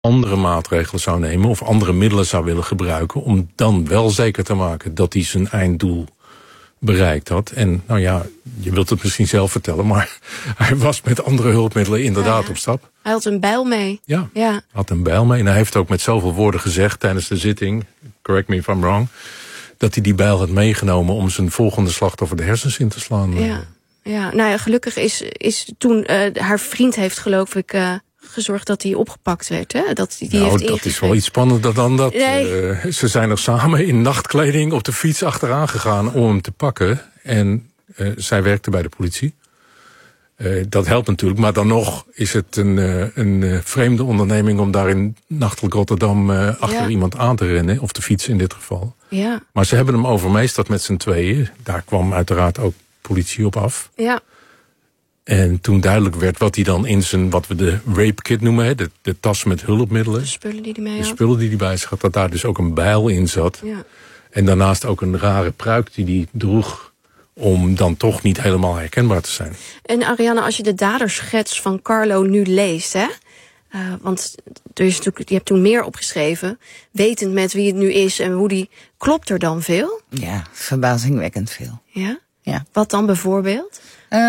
andere maatregelen zou nemen of andere middelen zou willen gebruiken om dan wel zeker te maken dat hij zijn einddoel bereikt had. En nou ja, je wilt het misschien zelf vertellen, maar hij was met andere hulpmiddelen inderdaad op stap. Hij had een bijl mee. Ja, had een bijl mee. En hij heeft ook met zoveel woorden gezegd tijdens de zitting, correct me if I'm wrong, dat hij die bijl had meegenomen om zijn volgende slachtoffer de hersens in te slaan. Ja, nou ja, gelukkig is toen haar vriend heeft, geloof ik, gezorgd dat hij opgepakt werd. Hè? Dat is wel iets spannender dan dat. Nee. Ze zijn er samen in nachtkleding op de fiets achteraan gegaan om hem te pakken. En zij werkte bij de politie. Dat helpt natuurlijk, maar dan nog is het een vreemde onderneming om daar in nachtelijk Rotterdam achter iemand aan te rennen. Of de fiets in dit geval. Ja. Maar ze hebben hem overmeesterd met z'n tweeën. Daar kwam uiteraard ook politie op af. Ja. En toen duidelijk werd wat hij dan in zijn, wat we de rape kit noemen, hè, de tas met hulpmiddelen. De spullen die hij mee had. De spullen die hij bij zich had, dat daar dus ook een bijl in zat. Ja. En daarnaast ook een rare pruik die hij droeg om dan toch niet helemaal herkenbaar te zijn. En Arianna, als je de daderschets van Carlo nu leest, hè? Want er is natuurlijk, je hebt toen meer opgeschreven, wetend met wie het nu is en hoe die, klopt er dan veel? Ja, verbazingwekkend veel. Ja? Ja. Wat dan bijvoorbeeld?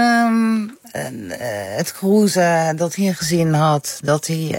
Het cruisen dat hij gezien had, dat hij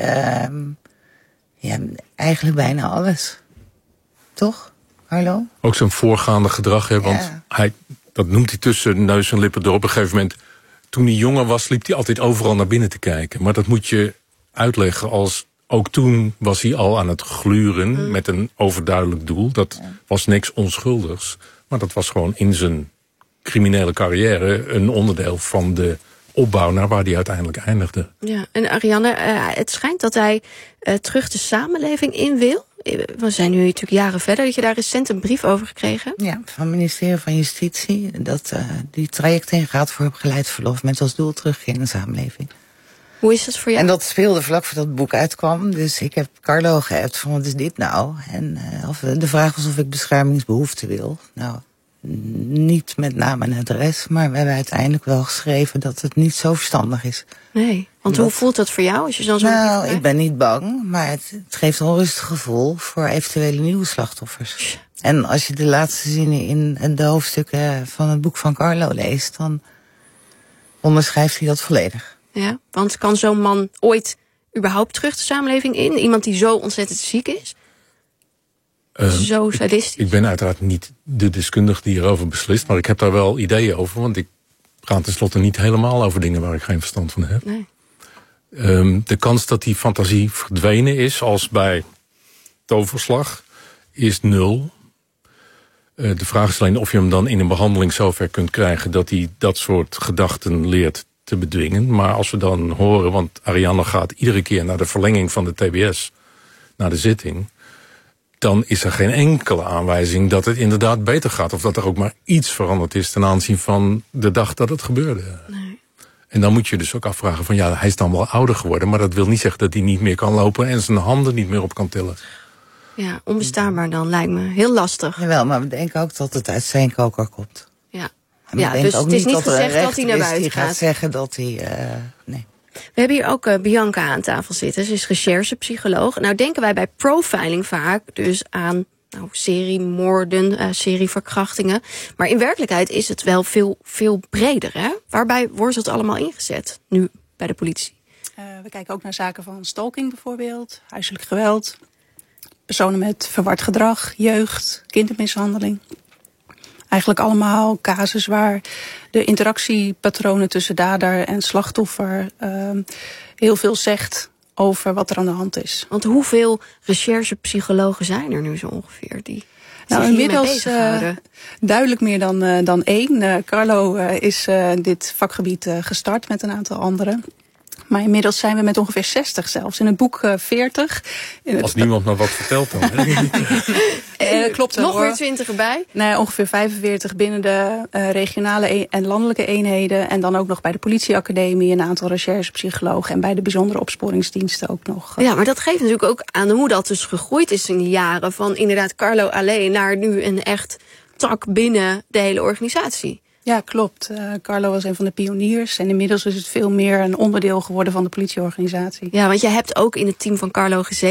eigenlijk bijna alles. Toch, Carlo? Ook zijn voorgaande gedrag, hè, want dat noemt hij tussen neus en lippen door. Op een gegeven moment, toen hij jonger was, liep hij altijd overal naar binnen te kijken. Maar dat moet je uitleggen als, ook toen was hij al aan het gluren met een overduidelijk doel. Dat was niks onschuldigs, maar dat was gewoon in zijn criminele carrière een onderdeel van de opbouw naar waar hij uiteindelijk eindigde. Ja, en Arianna, het schijnt dat hij terug de samenleving in wil. We zijn nu natuurlijk jaren verder. Dat je daar recent een brief over gekregen? Ja, van het ministerie van Justitie. Dat die traject ingaat voor begeleid met als doel terugkeer in de samenleving. Hoe is dat voor jou? En dat speelde vlak voordat het boek uitkwam. Dus ik heb Carlo geappt van wat is dit nou? En de vraag was of ik beschermingsbehoefte wil. Nou, niet met naam en adres, maar we hebben uiteindelijk wel geschreven dat het niet zo verstandig is. Nee, want hoe voelt dat voor jou? Als je dan zo ik ben niet bang, maar het geeft een onrustig gevoel voor eventuele nieuwe slachtoffers. En als je de laatste zinnen in de hoofdstukken van het boek van Carlo leest, dan onderschrijft hij dat volledig. Ja, want kan zo'n man ooit überhaupt terug de samenleving in? Iemand die zo ontzettend ziek is? Zo sadistisch? Ik ben uiteraard niet de deskundige die hierover beslist, maar ik heb daar wel ideeën over, want ik ga tenslotte niet helemaal over dingen waar ik geen verstand van heb. Nee. De kans dat die fantasie verdwenen is, als bij toverslag, is 0. De vraag is alleen of je hem dan in een behandeling zover kunt krijgen dat hij dat soort gedachten leert te bedwingen. Maar als we dan horen, want Arianna gaat iedere keer naar de verlenging van de TBS, naar de zitting, dan is er geen enkele aanwijzing dat het inderdaad beter gaat. Of dat er ook maar iets veranderd is ten aanzien van de dag dat het gebeurde. Nee. En dan moet je dus ook afvragen van hij is dan wel ouder geworden, maar dat wil niet zeggen dat hij niet meer kan lopen en zijn handen niet meer op kan tillen. Ja, onbestaanbaar dan, lijkt me. Heel lastig. Jawel, maar we denken ook dat het uit zijn koker komt. Ja, dus het is niet gezegd dat hij naar buiten gaat. gaat. Gaat zeggen dat hij... nee. We hebben hier ook Bianca aan tafel zitten. Ze is recherchepsycholoog. Nou denken wij bij profiling vaak dus aan seriemoorden, serieverkrachtingen. Maar in werkelijkheid is het wel veel breder. Hè? Waarbij wordt het allemaal ingezet nu bij de politie? We kijken ook naar zaken van stalking bijvoorbeeld, huiselijk geweld, personen met verward gedrag, jeugd, kindermishandeling. Eigenlijk allemaal casus waar de interactiepatronen tussen dader en slachtoffer heel veel zegt over wat er aan de hand is. Want hoeveel recherchepsychologen zijn er nu zo ongeveer die inmiddels duidelijk meer dan 1. Carlo is dit vakgebied gestart met een aantal anderen. Maar inmiddels zijn we met ongeveer 60 zelfs. In het boek 40. Als niemand maar wat vertelt dan. Klopt nog weer 20 erbij? Nee, ongeveer 45 binnen de regionale en landelijke eenheden. En dan ook nog bij de politieacademie een aantal recherchepsychologen. En bij de bijzondere opsporingsdiensten ook nog. Ja, maar dat geeft natuurlijk ook aan hoe dat dus gegroeid is in de jaren. Van inderdaad Carlo alleen naar nu een echt tak binnen de hele organisatie. Ja, klopt. Carlo was een van de pioniers. En inmiddels is het veel meer een onderdeel geworden van de politieorganisatie. Ja, want je hebt ook in het team van Carlo gezeten.